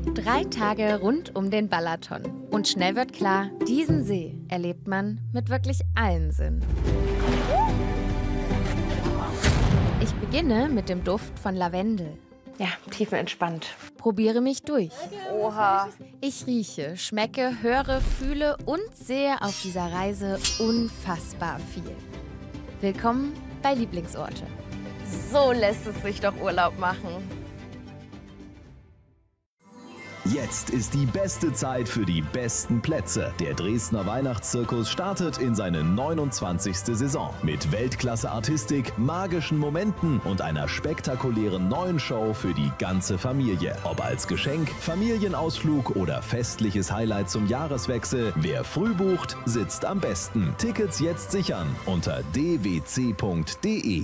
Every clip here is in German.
3 Tage rund um den Balaton. Und schnell wird klar, diesen See erlebt man mit wirklich allen Sinnen. Ich beginne mit dem Duft von Lavendel. Ja, tiefenentspannt. Probiere mich durch. Oha. Ich rieche, schmecke, höre, fühle und sehe auf dieser Reise unfassbar viel. Willkommen bei Lieblingsorte. So lässt es sich doch Urlaub machen. Jetzt ist die beste Zeit für die besten Plätze. Der Dresdner Weihnachtszirkus startet in seine 29. Saison mit Weltklasse-Artistik, magischen Momenten und einer spektakulären neuen Show für die ganze Familie. Ob als Geschenk, Familienausflug oder festliches Highlight zum Jahreswechsel, wer früh bucht, sitzt am besten. Tickets jetzt sichern unter dwc.de.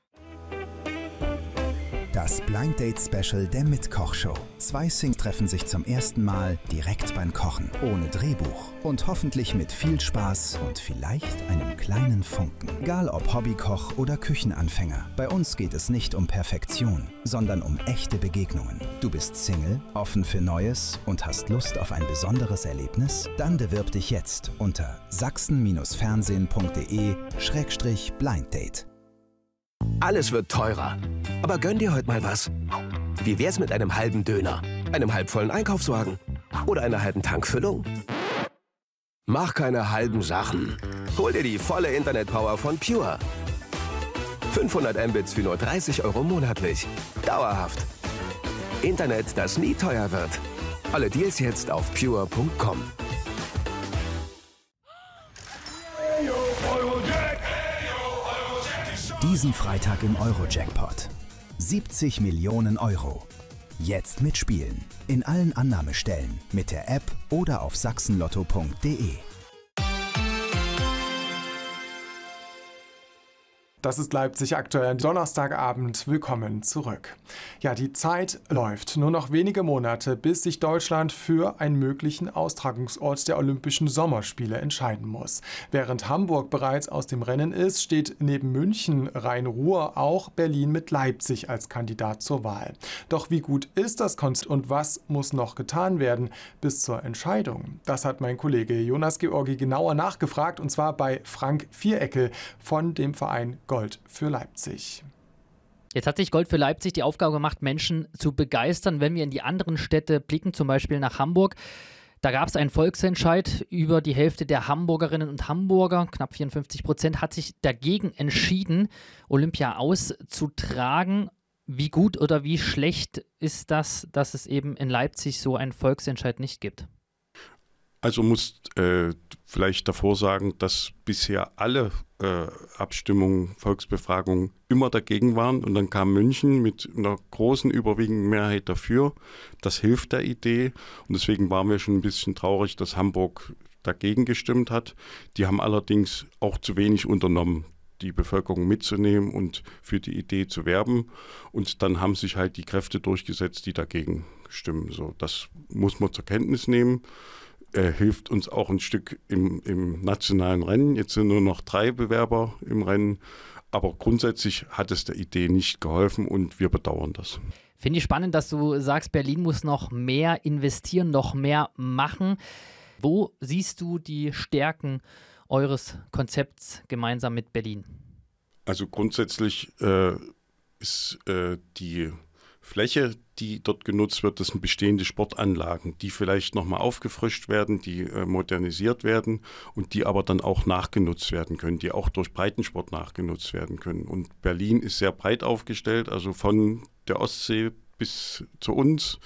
Das Blind Date Special der Mitkoch-Show. 2 Singles treffen sich zum ersten Mal direkt beim Kochen, ohne Drehbuch und hoffentlich mit viel Spaß und vielleicht einem kleinen Funken. Egal ob Hobbykoch oder Küchenanfänger, bei uns geht es nicht um Perfektion, sondern um echte Begegnungen. Du bist Single, offen für Neues und hast Lust auf ein besonderes Erlebnis? Dann bewirb dich jetzt unter sachsen-fernsehen.de/blinddate. Alles wird teurer. Aber gönn dir heute mal was. Wie wär's mit einem halben Döner, einem halbvollen Einkaufswagen oder einer halben Tankfüllung? Mach keine halben Sachen. Hol dir die volle Internetpower von Pure. 500 Mbits für nur 30 € monatlich. Dauerhaft. Internet, das nie teuer wird. Alle Deals jetzt auf pure.com. Diesen Freitag im Euro-Jackpot. 70 Millionen Euro. Jetzt mitspielen. In allen Annahmestellen, mit der App oder auf sachsenlotto.de. Das ist Leipzig aktuell, Donnerstagabend. Willkommen zurück. Ja, die Zeit läuft. Nur noch wenige Monate, bis sich Deutschland für einen möglichen Austragungsort der Olympischen Sommerspiele entscheiden muss. Während Hamburg bereits aus dem Rennen ist, steht neben München, Rhein-Ruhr auch Berlin mit Leipzig als Kandidat zur Wahl. Doch wie gut ist das Konzept und was muss noch getan werden bis zur Entscheidung? Das hat mein Kollege Jonas Georgi genauer nachgefragt, und zwar bei Frank Viereckel von dem Verein Gold für Leipzig. Jetzt hat sich Gold für Leipzig die Aufgabe gemacht, Menschen zu begeistern. Wenn wir in die anderen Städte blicken, zum Beispiel nach Hamburg, da gab es einen Volksentscheid. Über die Hälfte der Hamburgerinnen und Hamburger, knapp 54%, hat sich dagegen entschieden, Olympia auszutragen. Wie gut oder wie schlecht ist das, dass es eben in Leipzig so einen Volksentscheid nicht gibt? Also muss vielleicht davor sagen, dass bisher alle Abstimmungen, Volksbefragungen immer dagegen waren. Und dann kam München mit einer großen, überwiegenden Mehrheit dafür. Das hilft der Idee. Und deswegen waren wir schon ein bisschen traurig, dass Hamburg dagegen gestimmt hat. Die haben allerdings auch zu wenig unternommen, die Bevölkerung mitzunehmen und für die Idee zu werben. Und dann haben sich halt die Kräfte durchgesetzt, die dagegen stimmen. So, das muss man zur Kenntnis nehmen. Hilft uns auch ein Stück im nationalen Rennen. Jetzt sind nur noch 3 Bewerber im Rennen, aber grundsätzlich hat es der Idee nicht geholfen und wir bedauern das. Finde ich spannend, dass du sagst, Berlin muss noch mehr investieren, noch mehr machen. Wo siehst du die Stärken eures Konzepts gemeinsam mit Berlin? Also grundsätzlich ist die Fläche, die dort genutzt wird, das sind bestehende Sportanlagen, die vielleicht nochmal aufgefrischt werden, die modernisiert werden und die aber dann auch nachgenutzt werden können, die auch durch Breitensport nachgenutzt werden können. Und Berlin ist sehr breit aufgestellt, also von der Ostsee bis zu uns.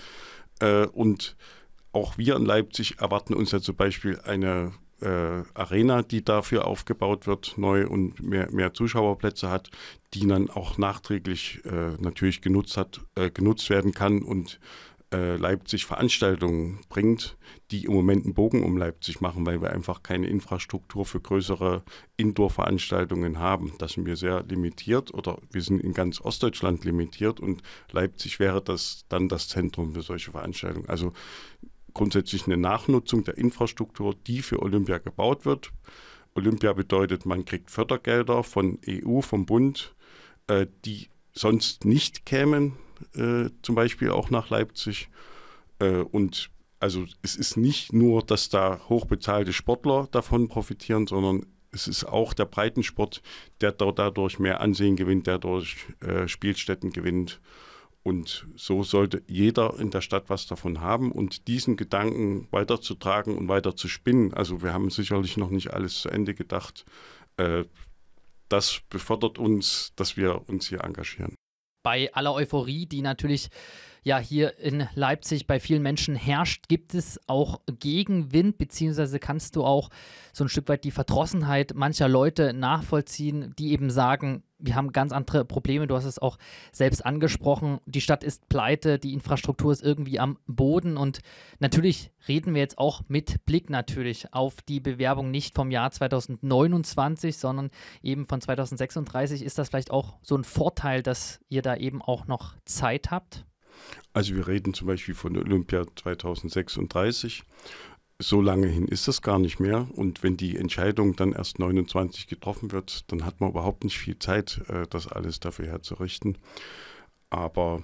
Und auch wir in Leipzig erwarten uns ja zum Beispiel eine Arena, die dafür aufgebaut wird, neu und mehr Zuschauerplätze hat, die dann auch nachträglich natürlich genutzt werden kann und Leipzig Veranstaltungen bringt, die im Moment einen Bogen um Leipzig machen, weil wir einfach keine Infrastruktur für größere Indoor-Veranstaltungen haben. Da sind wir sehr limitiert oder wir sind in ganz Ostdeutschland limitiert und Leipzig wäre dann das Zentrum für solche Veranstaltungen. Also grundsätzlich eine Nachnutzung der Infrastruktur, die für Olympia gebaut wird. Olympia bedeutet, man kriegt Fördergelder von EU, vom Bund, die sonst nicht kämen, zum Beispiel auch nach Leipzig. Und also es ist nicht nur, dass da hochbezahlte Sportler davon profitieren, sondern es ist auch der Breitensport, der dadurch mehr Ansehen gewinnt, der durch Spielstätten gewinnt. Und so sollte jeder in der Stadt was davon haben und diesen Gedanken weiterzutragen und weiter zu spinnen. Also wir haben sicherlich noch nicht alles zu Ende gedacht. Das befördert uns, dass wir uns hier engagieren. Bei aller Euphorie, die natürlich ja hier in Leipzig bei vielen Menschen herrscht, gibt es auch Gegenwind, beziehungsweise kannst du auch so ein Stück weit die Verdrossenheit mancher Leute nachvollziehen, die eben sagen, wir haben ganz andere Probleme. Du hast es auch selbst angesprochen. Die Stadt ist pleite, die Infrastruktur ist irgendwie am Boden und natürlich reden wir jetzt auch mit Blick natürlich auf die Bewerbung nicht vom Jahr 2029, sondern eben von 2036. Ist das vielleicht auch so ein Vorteil, dass ihr da eben auch noch Zeit habt? Also wir reden zum Beispiel von Olympia 2036. So lange hin ist das gar nicht mehr. Und wenn die Entscheidung dann erst 29 getroffen wird, dann hat man überhaupt nicht viel Zeit, das alles dafür herzurichten. Aber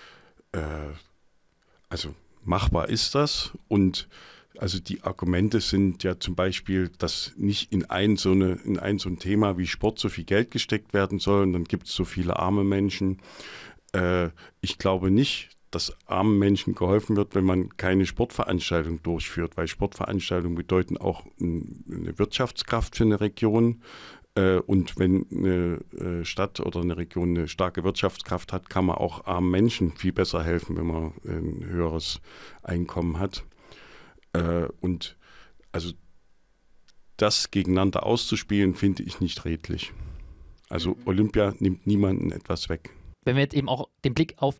also machbar ist das. Und also die Argumente sind ja zum Beispiel, dass nicht in ein so ein Thema wie Sport so viel Geld gesteckt werden soll. Und dann gibt es so viele arme Menschen. Ich glaube nicht, dass armen Menschen geholfen wird, wenn man keine Sportveranstaltung durchführt, weil Sportveranstaltungen bedeuten auch eine Wirtschaftskraft für eine Region. Und wenn eine Stadt oder eine Region eine starke Wirtschaftskraft hat, kann man auch armen Menschen viel besser helfen, wenn man ein höheres Einkommen hat. Und also das gegeneinander auszuspielen, finde ich nicht redlich. Also Olympia nimmt niemandem etwas weg. Wenn wir jetzt eben auch den Blick auf